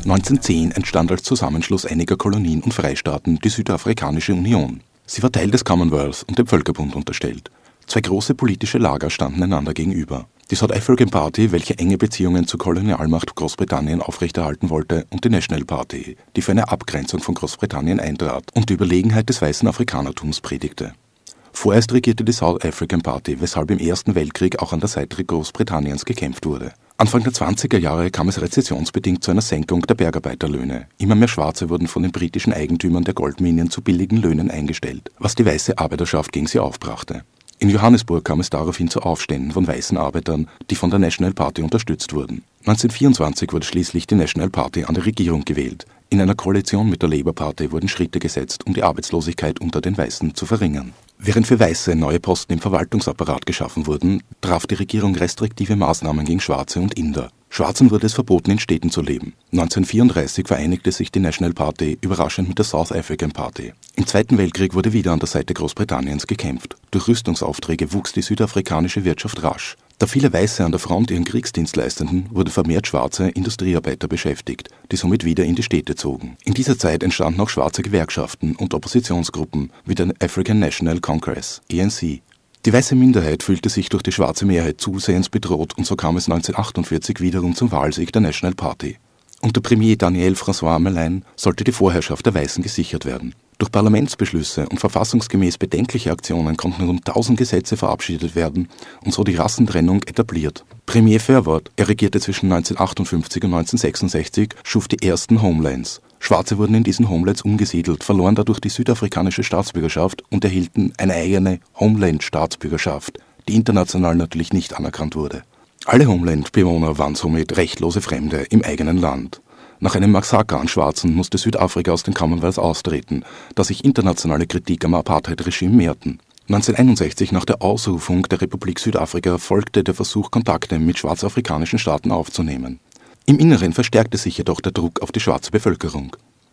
1910 entstand als Zusammenschluss einiger Kolonien und Freistaaten die Südafrikanische Union. Sie war Teil des Commonwealth und dem Völkerbund unterstellt. Zwei große politische Lager standen einander gegenüber. Die South African Party, welche enge Beziehungen zur Kolonialmacht Großbritannien aufrechterhalten wollte, und die National Party, die für eine Abgrenzung von Großbritannien eintrat und die Überlegenheit des weißen Afrikanertums predigte. Vorerst regierte die South African Party, weshalb im Ersten Weltkrieg auch an der Seite Großbritanniens gekämpft wurde. Anfang der 20er Jahre kam es rezessionsbedingt zu einer Senkung der Bergarbeiterlöhne. Immer mehr Schwarze wurden von den britischen Eigentümern der Goldminen zu billigen Löhnen eingestellt, was die weiße Arbeiterschaft gegen sie aufbrachte. In Johannesburg kam es daraufhin zu Aufständen von weißen Arbeitern, die von der National Party unterstützt wurden. 1924 wurde schließlich die National Party an die Regierung gewählt. In einer Koalition mit der Labour Party wurden Schritte gesetzt, um die Arbeitslosigkeit unter den Weißen zu verringern. Während für Weiße neue Posten im Verwaltungsapparat geschaffen wurden, traf die Regierung restriktive Maßnahmen gegen Schwarze und Inder. Schwarzen wurde es verboten, in Städten zu leben. 1934 vereinigte sich die National Party überraschend mit der South African Party. Im Zweiten Weltkrieg wurde wieder an der Seite Großbritanniens gekämpft. Durch Rüstungsaufträge wuchs die südafrikanische Wirtschaft rasch. Da viele Weiße an der Front ihren Kriegsdienst leisteten, wurden vermehrt schwarze Industriearbeiter beschäftigt, die somit wieder in die Städte zogen. In dieser Zeit entstanden auch schwarze Gewerkschaften und Oppositionsgruppen wie der African National Congress, ANC. Die weiße Minderheit fühlte sich durch die schwarze Mehrheit zusehends bedroht und so kam es 1948 wiederum zum Wahlsieg der National Party. Unter Premier Daniel François Melaine sollte die Vorherrschaft der Weißen gesichert werden. Durch Parlamentsbeschlüsse und verfassungsgemäß bedenkliche Aktionen konnten rund 1000 Gesetze verabschiedet werden und so die Rassentrennung etabliert. Premier Verwoerd, er regierte zwischen 1958 und 1966, schuf die ersten Homelands. Schwarze wurden in diesen Homelands umgesiedelt, verloren dadurch die südafrikanische Staatsbürgerschaft und erhielten eine eigene Homeland-Staatsbürgerschaft, die international natürlich nicht anerkannt wurde. Alle Homeland-Bewohner waren somit rechtlose Fremde im eigenen Land. Nach einem Massaker an Schwarzen musste Südafrika aus dem Commonwealth austreten, da sich internationale Kritik am Apartheid-Regime mehrten. 1961, nach der Ausrufung der Republik Südafrika, folgte der Versuch, Kontakte mit schwarzafrikanischen Staaten aufzunehmen. Im Inneren verstärkte sich jedoch der Druck auf die schwarze Bevölkerung.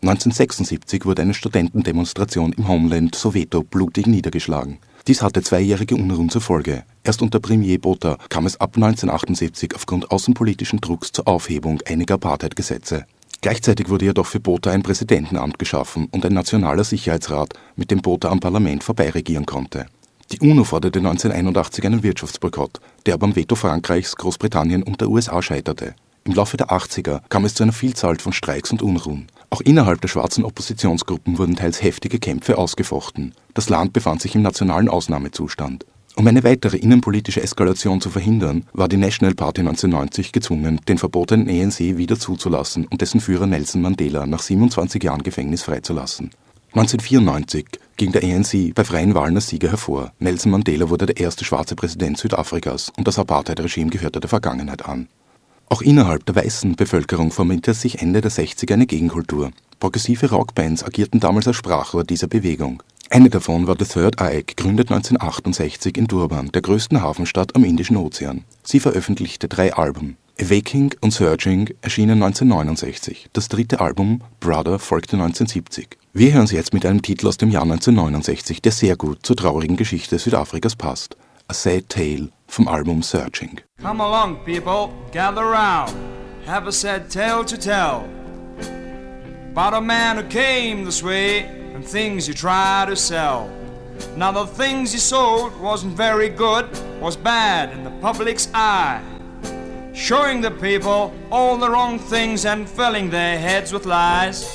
1976 wurde eine Studentendemonstration im Homeland Soweto blutig niedergeschlagen. Dies hatte zweijährige Unruhen zur Folge. Erst unter Premier Botha kam es ab 1978 aufgrund außenpolitischen Drucks zur Aufhebung einiger Apartheid-Gesetze. Gleichzeitig wurde jedoch für Botha ein Präsidentenamt geschaffen und ein nationaler Sicherheitsrat, mit dem Botha am Parlament vorbeiregieren konnte. Die UNO forderte 1981 einen Wirtschaftsboykott, der aber am Veto Frankreichs, Großbritannien und der USA scheiterte. Im Laufe der 80er kam es zu einer Vielzahl von Streiks und Unruhen. Auch innerhalb der schwarzen Oppositionsgruppen wurden teils heftige Kämpfe ausgefochten. Das Land befand sich im nationalen Ausnahmezustand. Um eine weitere innenpolitische Eskalation zu verhindern, war die National Party 1990 gezwungen, den verbotenen ANC wieder zuzulassen und dessen Führer Nelson Mandela nach 27 Jahren Gefängnis freizulassen. 1994 ging der ANC bei freien Wahlen als Sieger hervor. Nelson Mandela wurde der erste schwarze Präsident Südafrikas und das Apartheid-Regime gehörte der Vergangenheit an. Auch innerhalb der weißen Bevölkerung formierte sich Ende der 60er eine Gegenkultur. Progressive Rockbands agierten damals als Sprachrohr dieser Bewegung. Eine davon war The Third Eye, gegründet 1968 in Durban, der größten Hafenstadt am Indischen Ozean. Sie veröffentlichte 3 Alben. Awaking und Searching erschienen 1969. Das dritte Album, Brother, folgte 1970. Wir hören sie jetzt mit einem Titel aus dem Jahr 1969, der sehr gut zur traurigen Geschichte Südafrikas passt. A Sad Tale vom Album Searching. Come along, people, gather round, have a sad tale to tell about a man who came this way and things you try to sell. Now the things he sold wasn't very good, was bad in the public's eye, showing the people all the wrong things and filling their heads with lies.